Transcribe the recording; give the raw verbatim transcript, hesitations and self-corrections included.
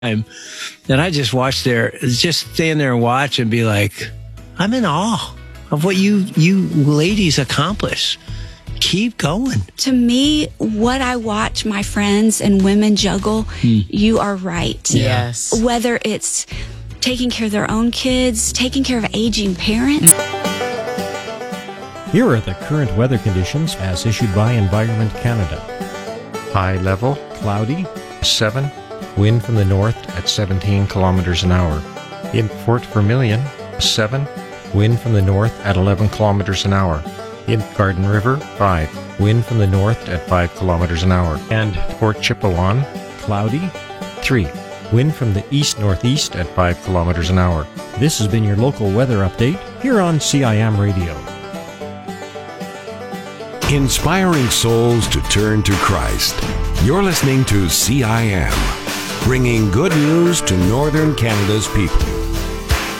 And I just watch there, just stand there and watch and be like, I'm in awe of what you you ladies accomplish. Keep going. To me, what I watch my friends and women juggle, hmm. you are right. Yes. Whether it's taking care of their own kids, taking care of aging parents. Here are the current weather conditions as issued by Environment Canada. High level, cloudy, seven. Wind from the north at seventeen kilometers an hour. In Fort Vermilion, seven. Wind from the north at eleven kilometers an hour. In Garden River, five. Wind from the north at five kilometers an hour. And Fort Chipewyan, cloudy, three. Wind from the east-northeast at five kilometers an hour. This has been your local weather update here on C I M Radio. Inspiring souls to turn to Christ. You're listening to C I M, bringing good news to Northern Canada's people.